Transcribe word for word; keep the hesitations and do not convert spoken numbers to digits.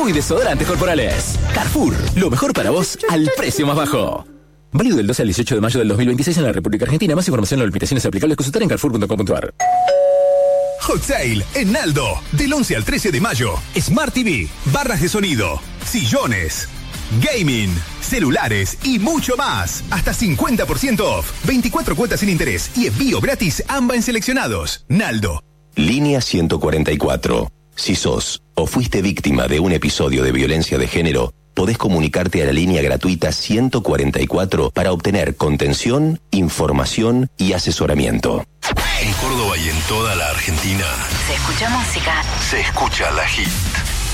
shampoo y desodorantes corporales. Carrefour, lo mejor para vos al precio más bajo. Válido del doce al dieciocho de mayo del dos mil veintiséis en la República Argentina. Más información en las limitaciones aplicables. Consultar en carrefour punto com punto a r. Hot Sale en Aldo. Del once al trece de mayo. Smart T V, barras de sonido, sillones, gaming, celulares y mucho más. Hasta cincuenta por ciento off. veinticuatro cuotas sin interés y envío gratis AMBA en seleccionados. Naldo. Línea ciento cuarenta y cuatro. Si sos o fuiste víctima de un episodio de violencia de género, podés comunicarte a la línea gratuita ciento cuarenta y cuatro para obtener contención, información y asesoramiento. En Córdoba y en toda la Argentina se escucha música. Se escucha la hit.